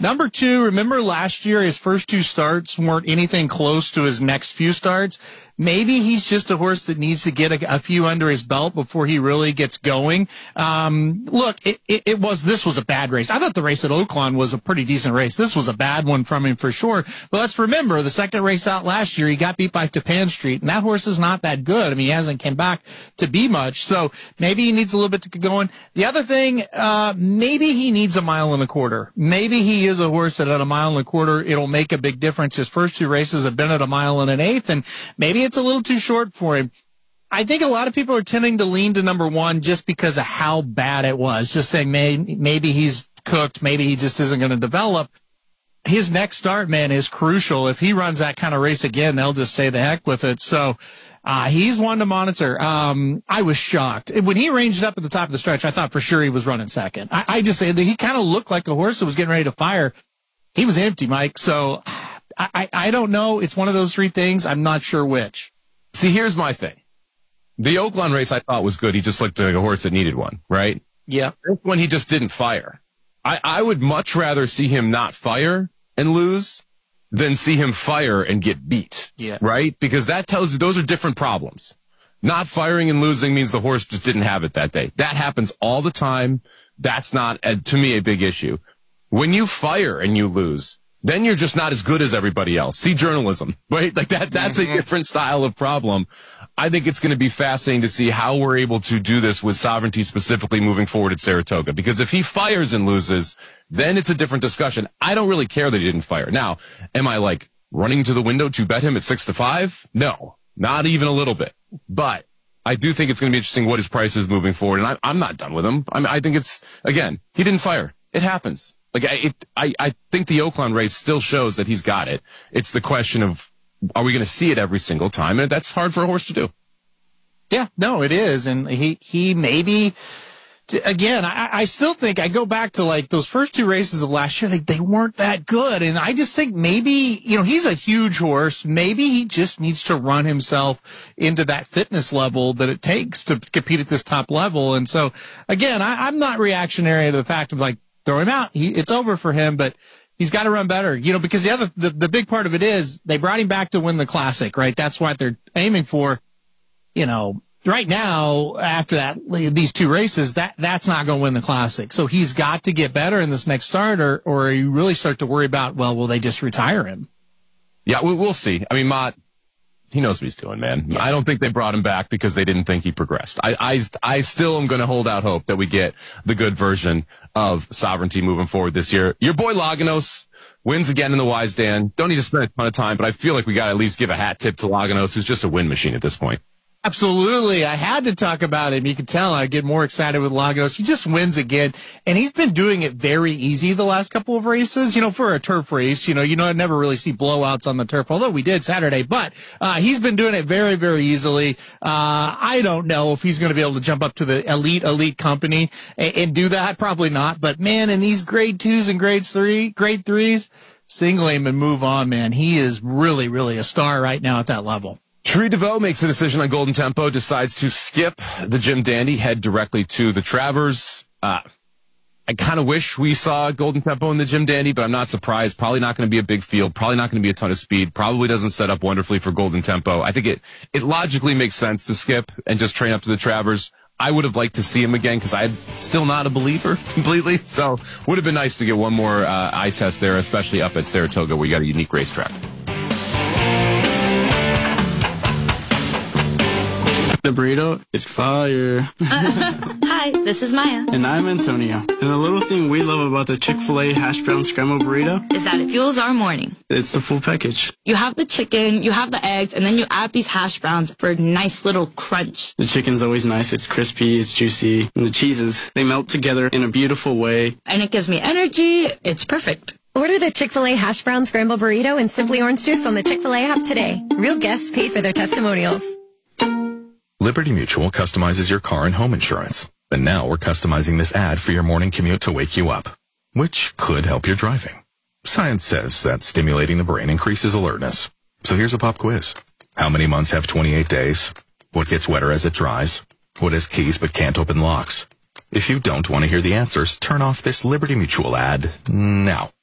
Number two, remember last year his first two starts weren't anything close to his next few starts. Maybe he's just a horse that needs to get a few under his belt before he really gets going. Look, this was a bad race. I thought the race at Oaklawn was a pretty decent race. This was a bad one from him for sure. But let's remember, the second race out last year, he got beat by Tapan Street, and that horse is not that good. I mean, he hasn't come back to be much. So maybe he needs a little bit to get going. The other thing, maybe he needs a mile and a quarter. Maybe he is a horse that at a mile and a quarter, it'll make a big difference. His first two races have been at a mile and an eighth, and maybe it's a little too short for him. I think a lot of people are tending to lean to number one just because of how bad it was. Just saying maybe he's cooked, maybe he just isn't going to develop. His next start, man, is crucial. If he runs that kind of race again, they'll just say the heck with it. So he's one to monitor. I was shocked. When he ranged up at the top of the stretch, I thought for sure he was running second. I just said he kind of looked like a horse that was getting ready to fire. He was empty, Mike. So I don't know. It's one of those three things. I'm not sure which. See, here's my thing. The Oaklawn race I thought was good. He just looked like a horse that needed one, right? Yeah. This one he just didn't fire. I would much rather see him not fire and lose than see him fire and get beat. Yeah. Right? Because that tells you those are different problems. Not firing and losing means the horse just didn't have it that day. That happens all the time. That's not, to me, a big issue. When you fire and you lose, then you're just not as good as everybody else. See journalism, right? Like that's a different style of problem. I think it's going to be fascinating to see how we're able to do this with Sovereignty specifically moving forward at Saratoga. Because if he fires and loses, then it's a different discussion. I don't really care that he didn't fire. Now, am I like running to the window to bet him at 6-5? No, not even a little bit. But I do think it's going to be interesting what his price is moving forward. And I'm not done with him. I think it's, again, he didn't fire. It happens. Like I think the Oaklawn race still shows that he's got it. It's the question of, are we going to see it every single time? And that's hard for a horse to do. Yeah, no, it is. And he maybe, again, I still think I go back to like those first two races of last year, they weren't that good. And I just think maybe, he's a huge horse. Maybe he just needs to run himself into that fitness level that it takes to compete at this top level. And so again, I'm not reactionary to the fact of like, throw him out. It's over for him, but he's got to run better, because the big part of it is they brought him back to win the Classic, right? That's what they're aiming for. Right now, after these two races, that's not going to win the Classic. So he's got to get better in this next start or you really start to worry about, well, will they just retire him? Yeah, we'll see. I mean, Mott, he knows what he's doing, man. Yes. I don't think they brought him back because they didn't think he progressed. I still am going to hold out hope that we get the good version of Sovereignty moving forward this year. Your boy Laganos wins again in the Wise Dan. Don't need to spend a ton of time, but I feel like we got to at least give a hat tip to Laganos, who's just a win machine at this point. Absolutely. I had to talk about him. You can tell I get more excited with Lagos. He just wins again. And he's been doing it very easy the last couple of races, for a turf race. I never really see blowouts on the turf, although we did Saturday. But he's been doing it very, very easily. I don't know if he's going to be able to jump up to the elite company and do that. Probably not. But, man, in these grade twos and grade threes, single him and move on, man. He is really, really a star right now at that level. Tree DeVoe makes a decision on Golden Tempo, decides to skip the Jim Dandy, head directly to the Travers. I kind of wish we saw Golden Tempo in the Jim Dandy, but I'm not surprised. Probably not going to be a big field. Probably not going to be a ton of speed. Probably doesn't set up wonderfully for Golden Tempo. I think it logically makes sense to skip and just train up to the Travers. I would have liked to see him again because I'm still not a believer completely. So would have been nice to get one more eye test there, especially up at Saratoga where you got a unique racetrack. The burrito is fire. Hi, this is Maya. And I'm Antonio. And the little thing we love about the Chick-fil-A hash brown scrambled burrito is that it fuels our morning. It's the full package. You have the chicken, you have the eggs, and then you add these hash browns for a nice little crunch. The chicken's always nice. It's crispy, it's juicy. And the cheeses, they melt together in a beautiful way. And it gives me energy. It's perfect. Order the Chick-fil-A hash brown scrambled burrito and Simply Orange Juice on the Chick-fil-A app today. Real guests paid for their testimonials. Liberty Mutual customizes your car and home insurance. And now we're customizing this ad for your morning commute to wake you up, which could help your driving. Science says that stimulating the brain increases alertness. So here's a pop quiz. How many months have 28 days? What gets wetter as it dries? What has keys but can't open locks? If you don't want to hear the answers, turn off this Liberty Mutual ad now.